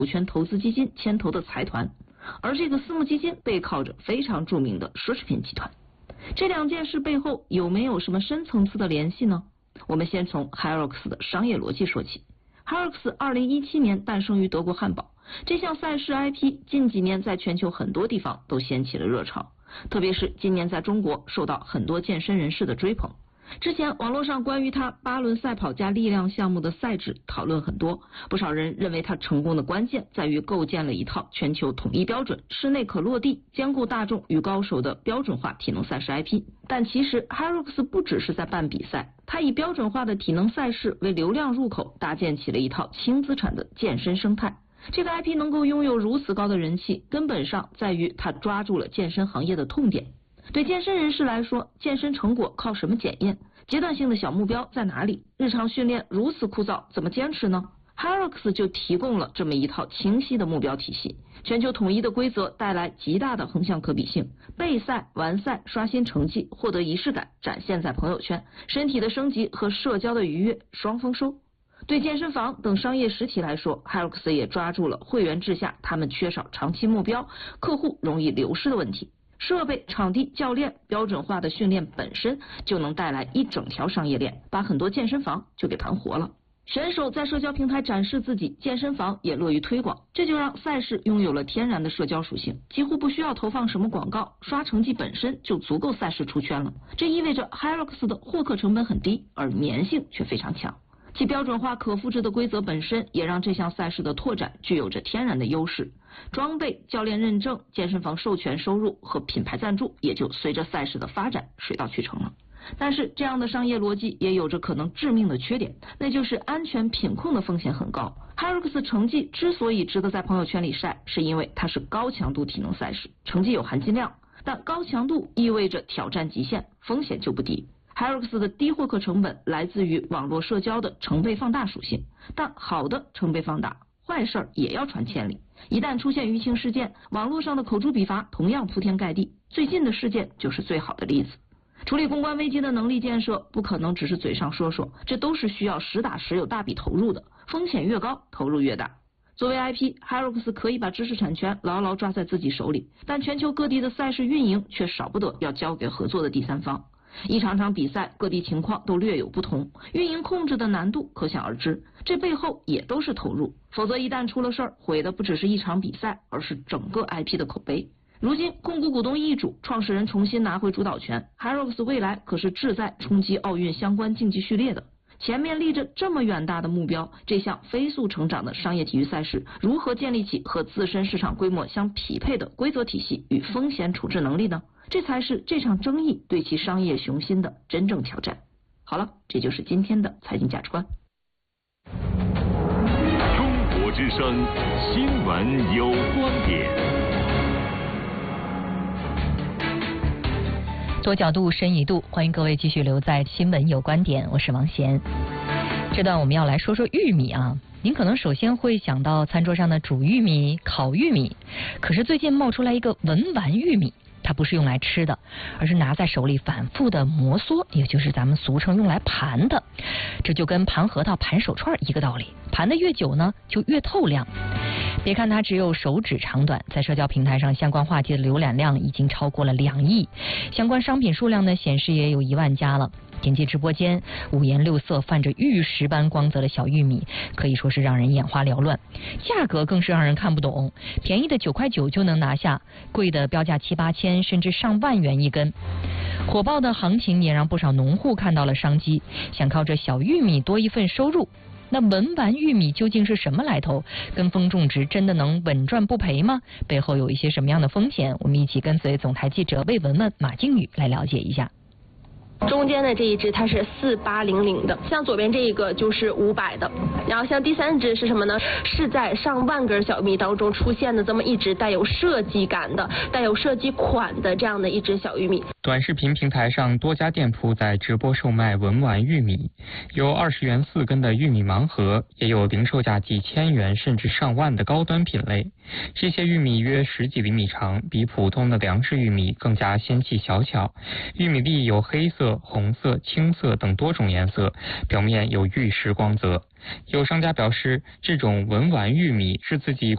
股权投资基金牵头的财团，而这个私募基金背靠着非常著名的奢侈品集团。这两件事背后有没有什么深层次的联系呢？我们先从 HYROX 的商业逻辑说起。HYROX 2017年诞生于德国汉堡，这项赛事 IP 近几年在全球很多地方都掀起了热潮，特别是今年在中国受到很多健身人士的追捧。之前网络上关于他8轮赛跑加力量项目的赛制讨论很多，不少人认为他成功的关键在于构建了一套全球统一标准、室内可落地、兼顾大众与高手的标准化体能赛事 IP。但其实 HYROX 不只是在办比赛，他以标准化的体能赛事为流量入口，搭建起了一套轻资产的健身生态。这个 IP 能够拥有如此高的人气，根本上在于他抓住了健身行业的痛点。对健身人士来说，健身成果靠什么检验？阶段性的小目标在哪里？日常训练如此枯燥，怎么坚持呢？ HYROX 就提供了这么一套清晰的目标体系，全球统一的规则带来极大的横向可比性，备赛、完赛、刷新成绩、获得仪式感，展现在朋友圈，身体的升级和社交的愉悦双丰收。对健身房等商业实体来说， HYROX 也抓住了会员制下他们缺少长期目标、客户容易流失的问题。设备、场地、教练，标准化的训练本身就能带来一整条商业链，把很多健身房就给盘活了。选手在社交平台展示自己，健身房也乐于推广，这就让赛事拥有了天然的社交属性，几乎不需要投放什么广告，刷成绩本身就足够赛事出圈了。这意味着 HYROX 的获客成本很低，而粘性却非常强。其标准化可复制的规则本身也让这项赛事的拓展具有着天然的优势，装备、教练认证、健身房授权收入和品牌赞助也就随着赛事的发展水到渠成了。但是这样的商业逻辑也有着可能致命的缺点，那就是安全品控的风险很高。 HYROX 成绩之所以值得在朋友圈里晒，是因为它是高强度体能赛事，成绩有含金量，但高强度意味着挑战极限，风险就不低。HYROX 的低获客成本来自于网络社交的成倍放大属性，但好的成倍放大，坏事也要传千里。一旦出现舆情事件，网络上的口诛笔伐同样铺天盖地，最近的事件就是最好的例子。处理公关危机的能力建设不可能只是嘴上说说，这都是需要实打实有大笔投入的，风险越高，投入越大。作为 IP， HYROX 可以把知识产权牢牢抓在自己手里，但全球各地的赛事运营却少不得要交给合作的第三方。一场场比赛，各地情况都略有不同，运营控制的难度可想而知，这背后也都是投入，否则一旦出了事儿，毁的不只是一场比赛，而是整个 IP 的口碑。如今控股股东易主，创始人重新拿回主导权， HYROX 未来可是志在冲击奥运相关竞技序列的。前面立着这么远大的目标，这项飞速成长的商业体育赛事如何建立起和自身市场规模相匹配的规则体系与风险处置能力呢？这才是这场争议对其商业雄心的真正挑战。好了，这就是今天的财经价值观。 中国之声，新闻有观点。 多角度深一度，欢迎各位继续留在新闻有观点，我是王贤。这段我们要来说说玉米啊，您可能首先会想到餐桌上的煮玉米、烤玉米，可是最近冒出来一个文玩玉米，它不是用来吃的，而是拿在手里反复的摩挲，也就是咱们俗称用来盘的。这就跟盘核桃、盘手串一个道理，盘的越久呢，就越透亮。别看它只有手指长短，在社交平台上相关话题的浏览量已经超过了2亿，相关商品数量呢显示也有1万家了。点击直播间，五颜六色、泛着玉石般光泽的小玉米，可以说是让人眼花缭乱。价格更是让人看不懂，便宜的9.9块就能拿下，贵的标价7、8千，甚至上万元一根。火爆的行情也让不少农户看到了商机，想靠着小玉米多一份收入。那文玩玉米究竟是什么来头？跟风种植真的能稳赚不赔吗？背后有一些什么样的风险？我们一起跟随总台记者魏文文、马靖宇来了解一下。 中间的这一只它是4800的，像左边这一个就是500的，然后像第3只是什么呢？是在上万根小玉米当中出现的这么一只带有设计感的、带有设计款的这样的一只小玉米。 短视频平台上多家店铺在直播售卖文玩玉米，有20元4根的玉米盲盒，也有零售价几千元甚至上万的高端品类。这些玉米约10几厘米长，比普通的粮食玉米更加纤细小巧。玉米粒有黑色、红色、青色等多种颜色，表面有玉石光泽。有商家表示，这种文玩玉米是自己